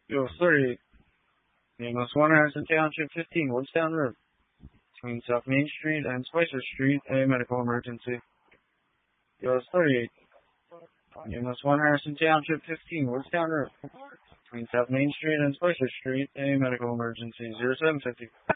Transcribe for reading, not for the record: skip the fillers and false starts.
Yo, 30, Amos 1 Harrison Township 15, Woodstown Road, between South Main Street and Spicer Street, a medical emergency. Yo, 38, Amos 1 Harrison Township 15, Woodstown Road, between South Main Street and Spicer Street, a medical emergency. 0750.